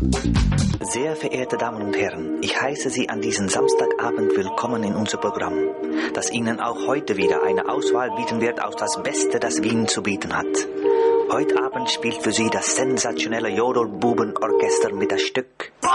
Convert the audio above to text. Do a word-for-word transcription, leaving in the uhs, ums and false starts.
Sehr verehrte Damen und Herren, ich heiße Sie an diesem Samstagabend willkommen in unser Programm, das Ihnen auch heute wieder eine Auswahl bieten wird auf das Beste, das Wien zu bieten hat. Heute Abend spielt für Sie das sensationelle Jodelbubenorchester mit das Stück